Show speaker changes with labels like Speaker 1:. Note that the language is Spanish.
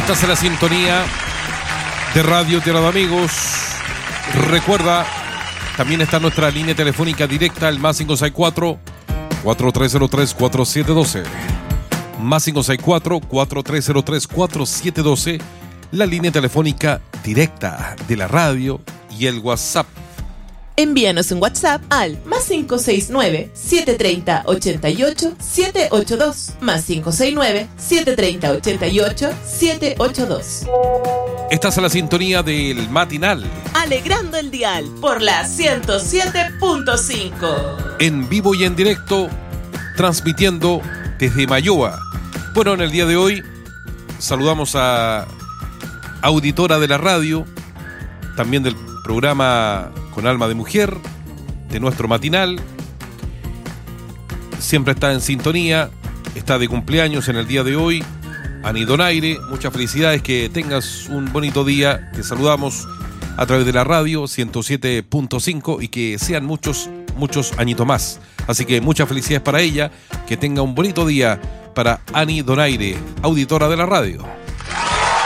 Speaker 1: Estás en la sintonía de Radio Tierra de Amigos. Recuerda, también está nuestra línea telefónica directa, el más 564-4303-4712. Más 564-4303-4712. La línea telefónica directa de la radio y el WhatsApp.
Speaker 2: Envíanos un WhatsApp al más 569-730-88-782. Más 569-730-88-782.
Speaker 1: Estás en la sintonía del matinal.
Speaker 2: Alegrando el dial por la 107.5.
Speaker 1: En vivo y en directo, transmitiendo desde Mayoa. Bueno, en el día de hoy saludamos a auditora de la radio, también del programa Con Alma de Mujer, de nuestro matinal. Siempre está en sintonía, está de cumpleaños en el día de hoy. Ani Donaire, muchas felicidades, que tengas un bonito día. Te saludamos a través de la radio 107.5 y que sean muchos añitos más. Así que muchas felicidades para ella, que tenga un bonito día para Ani Donaire, auditora de la radio.